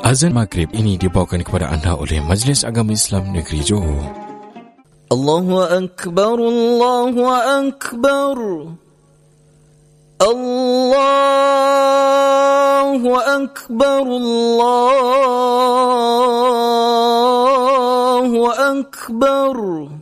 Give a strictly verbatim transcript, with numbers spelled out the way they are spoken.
Azan Maghrib ini dibawakan kepada anda oleh Majlis Agama Islam Negeri Johor. Allahu Akbar, Allahu Akbar, Allahu Akbar, Allahu Akbar.